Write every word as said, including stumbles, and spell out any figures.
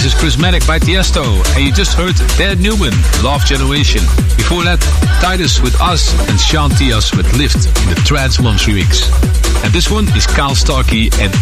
This is Prismatic by Tiesto, and you just heard Dan Newman, Love Generation. Before that, Titus with Us and Sean Tias with Lift in the Trance Moms remix. And this one is Kyle Starkey and